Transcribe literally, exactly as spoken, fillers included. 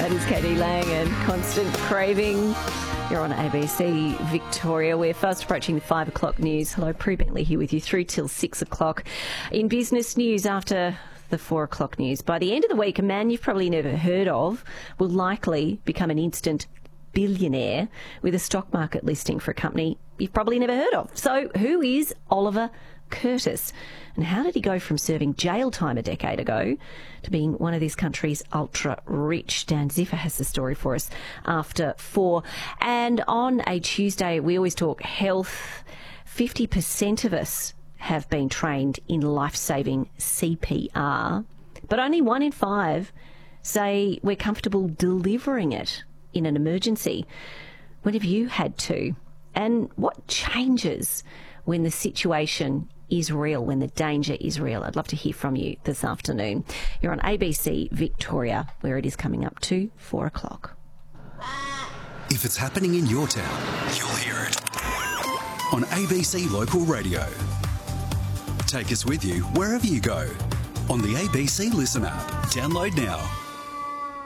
That is Katie Lang and Constant Craving. You're on A B C Victoria. We're fast approaching the five o'clock news. Hello, Prue Bentley here with you through till six o'clock. In business news after the four o'clock news, by the end of the week, a man you've probably never heard of will likely become an instant billionaire with a stock market listing for a company you've probably never heard of. So who is Oliver Curtis? And how did he go from serving jail time a decade ago to being one of this country's ultra-rich? Dan Ziffer has the story for us after four. And on a Tuesday, we always talk health. fifty percent of us have been trained in life-saving C P R, but only one in five say we're comfortable delivering it in an emergency. When have you had to? And what changes when the situation is real, when the danger is real? I'd love to hear from you this afternoon. You're on A B C Victoria, where it is coming up to four o'clock. If it's happening in your town, you'll hear it on A B C Local Radio. Take us with you wherever you go on the A B C Listen app. Download now.